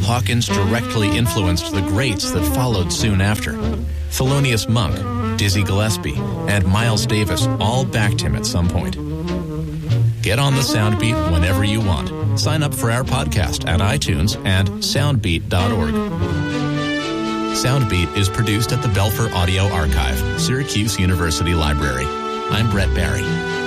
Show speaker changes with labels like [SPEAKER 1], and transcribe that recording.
[SPEAKER 1] Hawkins directly influenced the greats that followed soon after. Thelonious Monk, Dizzy Gillespie, and Miles Davis all backed him at some point. Get on the Soundbeat whenever you want. Sign up for our podcast at iTunes and soundbeat.org. Soundbeat is produced at the Belfer Audio Archive, Syracuse University Library. I'm Brett Barry.